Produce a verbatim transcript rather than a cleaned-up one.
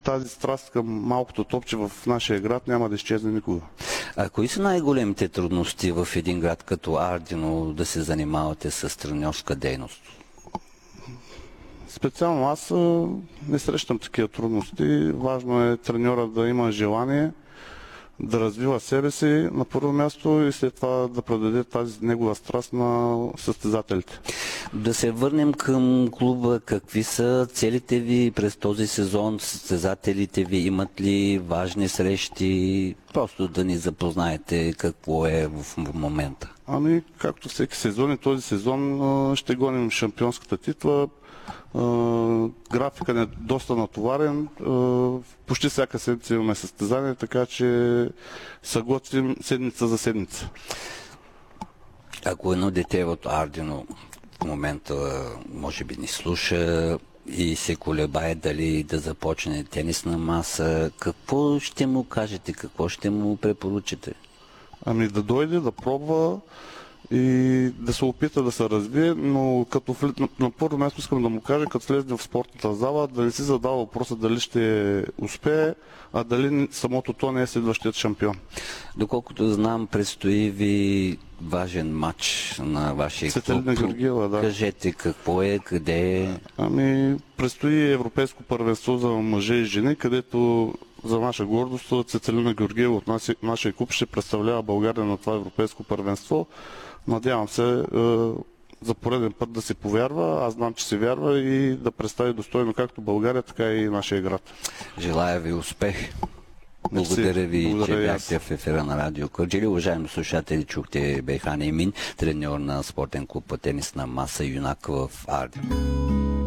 тази страст към малкото топче в нашия град няма да изчезне никога. А кои са най-големите трудности в един град като Ардино да се занимавате с треньорска дейност? Специално аз не срещам такива трудности. Важно е треньора да има желание да развива себе си на първо място и след това да предаде тази негова страст на състезателите. Да се върнем към клуба. Какви са целите ви през този сезон? Състезателите ви имат ли важни срещи? Просто да ни запознаете какво е в момента. Ами, както всеки сезон и този сезон ще гоним шампионската титла. Uh, графикът е доста натоварен. Uh, почти всяка седмица имаме състезание, така че се готвим седмица за седмица. Ако едно дете от Ардино в момента може би ни слуша и се колебае дали да започне тенисна маса, какво ще му кажете, какво ще му препоръчате? Ами да дойде, да пробва и да се опита да се развие, но като влез, на, на първо място искам да му кажа, като влезе в спортната зала, да не си задава въпроса дали ще успее, а дали самото то не е следващият шампион. Доколкото знам, предстои ви важен матч на вашия клуб. Цветелина Георгиева, да. Кажете какво е, къде е? Ами, предстои Европейско първенство за мъже и жени, където за наша гордост Цветелина Георгиева от нашия, нашия клуб ще представлява България на това Европейско първенство. Надявам се е, за пореден път да се повярва. Аз знам, че се вярва и да представи достойно както България, така и нашия град. Желая ви успех. Благодаря ви, Благодаря че бяхте в ефира на Радио Кърджали. Уважаеми слушатели, чухте Бейхан Емин, треньор на спортен клуб по тенисна маса Юнак в Ардино.